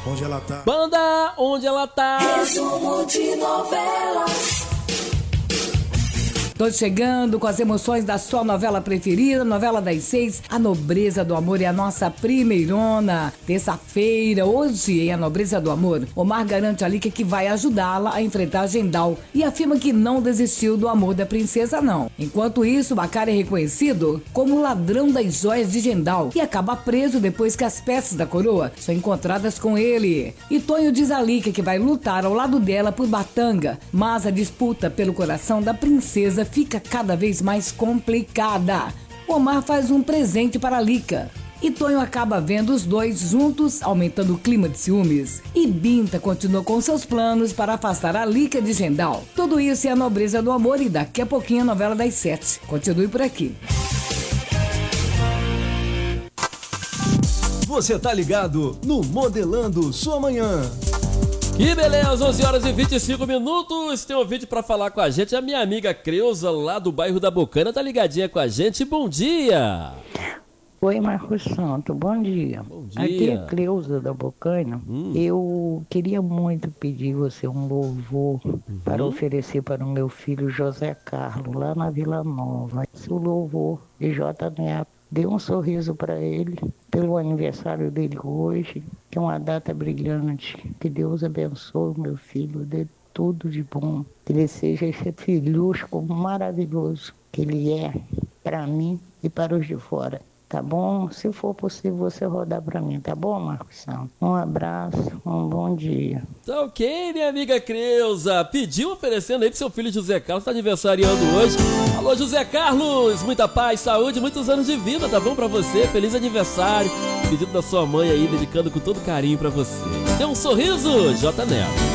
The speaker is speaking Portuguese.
Onde ela tá? Banda Onde Ela Tá. Resumo de novelas. Tô chegando com as emoções da sua novela preferida, novela das 6, A Nobreza do Amor é a nossa primeirona. Terça-feira, hoje, em A Nobreza do Amor, Omar garante a Líquia que vai ajudá-la a enfrentar Gendal e afirma que não desistiu do amor da princesa, não. Enquanto isso, Baccara é reconhecido como o ladrão das joias de Gendal e acaba preso depois que as peças da coroa são encontradas com ele. E Tonho diz a Líquia que vai lutar ao lado dela por Batanga, mas a disputa pelo coração da princesa fica cada vez mais complicada. Omar faz um presente para a Líquia e Tonho acaba vendo os dois juntos, aumentando o clima de ciúmes. E Binta continua com seus planos para afastar a Líquia de Gendal. Tudo isso é A Nobreza do Amor e daqui a pouquinho a novela das 7. Continue por aqui. Você tá ligado no Modelando Sua Manhã. Que beleza, 11 horas e 25 minutos. Tem um vídeo pra falar com a gente. A minha amiga Creuza, lá do bairro da Bocana, tá ligadinha com a gente. Bom dia. Oi, Marcos Santo, bom dia. Bom dia. Aqui é Creuza da Bocana. Eu queria muito pedir você um louvor para oferecer para o meu filho José Carlos, lá na Vila Nova. Esse louvor de J. Neto. Dê um sorriso para ele pelo aniversário dele hoje, que é uma data brilhante. Que Deus abençoe o meu filho, dê tudo de bom. Que ele seja esse filhusco maravilhoso que ele é para mim e para os de fora. Tá bom? Se for possível, você rodar para mim, tá bom, Marcos Santos? Um abraço, um bom dia. Tá ok, minha amiga Creuza. Pediu oferecendo aí pro seu filho José Carlos, tá aniversariando hoje. Alô, José Carlos, muita paz, saúde, muitos anos de vida, tá bom pra você? Feliz aniversário. Pedido da sua mãe aí, dedicando com todo carinho pra você. Dê um sorriso, J. Neto.